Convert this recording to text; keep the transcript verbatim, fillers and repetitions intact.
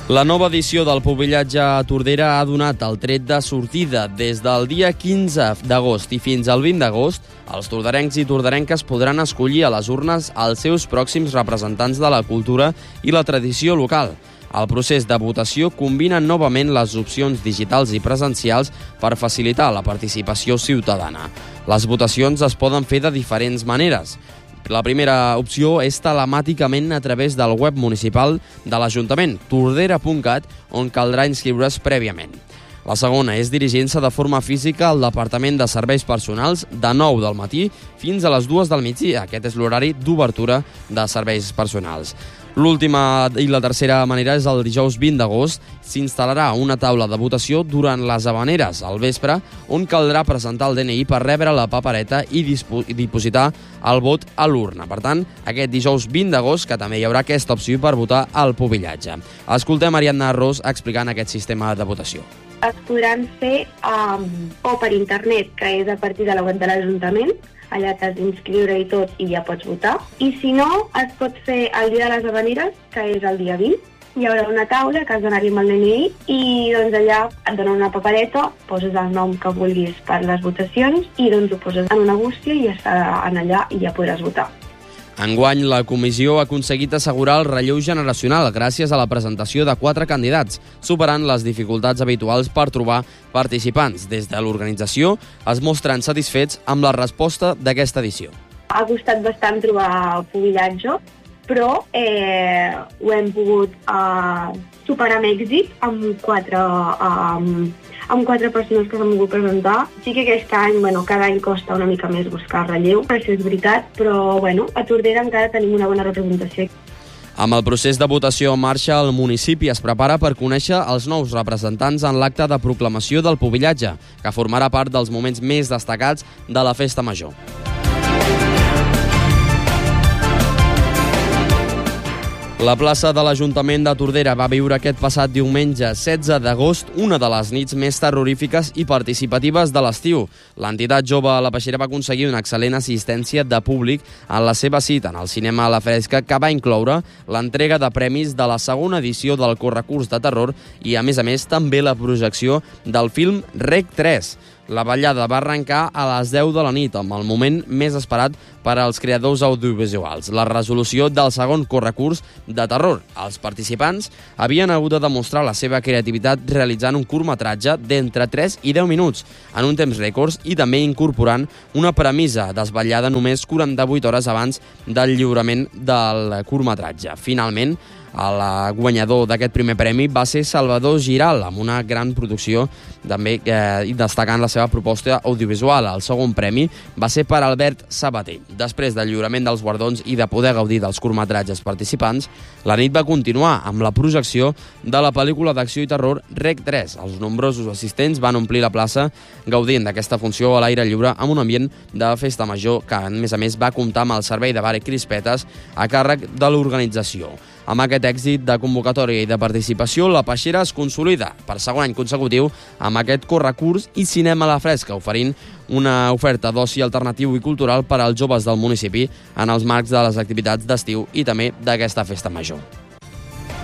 La nova edició del Pubillatge a Tordera ha donat el tret de sortida. Des del dia quinze d'agost i fins al vint d'agost, els torderencs i torderenques podran escollir a les urnes els seus pròxims representants de la cultura i la tradició local. El procés de votació combina novament les opcions digitals i presencials per facilitar la participació ciutadana. Les votacions es poden fer de diferents maneres. La primera opció és telemàticament a través del web municipal de l'Ajuntament, tordera punt cat, on caldrà inscriure's prèviament. La segona és dirigint-se de forma física al Departament de Serveis Personals de nou del matí fins a les dues del migdia. Aquest és l'horari d'obertura de serveis personals. L'última i la tercera manera és el dijous vint d'agost. S'instal·larà una taula de votació durant les havaneres al vespre, on caldrà presentar el D N I per rebre la papereta i dipositar el vot a l'urna. Per tant, aquest dijous vint d'agost, que també hi haurà aquesta opció per votar al Pubillatge. Escoltem Ariadna Ros explicant aquest sistema de votació. Es podran fer um, o per internet, que és a partir de la web de l'Ajuntament, allà t'has d'inscriure i tot i ja pots votar. I si no, es pot fer el dia de les havaneres, que és el dia vint. Hi haurà una taula que has d'anar-hi amb el D N I i doncs allà et donen una papereta, poses el nom que vulguis per les votacions i doncs ho poses en una bústia i ja està en allà i ja podràs votar. Enguany, la comissió ha aconseguit assegurar el relleu generacional gràcies a la presentació de quatre candidats, superant les dificultats habituals per trobar participants. Des de l'organització es mostren satisfets amb la resposta d'aquesta edició. Ha costat bastant trobar el Pubillatge, però eh, ho hem pogut eh, superar amb èxit amb quatre, eh, amb quatre persones que s'han volgut presentar. Sí que aquest any, bueno, cada any costa una mica més buscar relleu, això és veritat, però bueno, a Tordera encara tenim una bona representació. Amb el procés de votació en marxa, el municipi es prepara per conèixer els nous representants en l'acte de proclamació del Pubillatge, que formarà part dels moments més destacats de la Festa Major. La plaça de l'Ajuntament de Tordera va viure aquest passat diumenge, setze d'agost, una de les nits més terrorífiques i participatives de l'estiu. L'entitat jove La Peixera va aconseguir una excel·lent assistència de públic en la seva cita en el cinema a la Fresca, que va incloure l'entrega de premis de la segona edició del Correcurs de Terror i, a més a més, també la projecció del film Rec tres. La ballada va arrencar a les deu de la nit, amb el moment més esperat per als creadors audiovisuals, la resolució del segon correcurs de terror. Els participants havien hagut de demostrar la seva creativitat realitzant un curtmetratge d'entre tres i deu minuts, en un temps rècords, i també incorporant una premissa desvetllada només quaranta-vuit hores abans del lliurament del curtmetratge. Finalment, el guanyador d'aquest primer premi va ser Salvador Giral, amb una gran producció també eh, destacant la seva proposta audiovisual. El segon premi va ser per Albert Sabater. Després del lliurament dels guardons i de poder gaudir dels curtmetratges participants, la nit va continuar amb la projecció de la pel·lícula d'acció i terror Rec tres. Els nombrosos assistents van omplir la plaça gaudint d'aquesta funció a l'aire lliure amb un ambient de festa major que, a més a més, va comptar amb el servei de bar i crispetes a càrrec de l'organització. Amb aquest èxit de convocatòria i de participació, La Peixera es consolida per segon any consecutiu amb aquest correcurs i cinema a la Fresca, oferint una oferta d'oci alternatiu i cultural per als joves del municipi en els marcs de les activitats d'estiu i també d'aquesta festa major.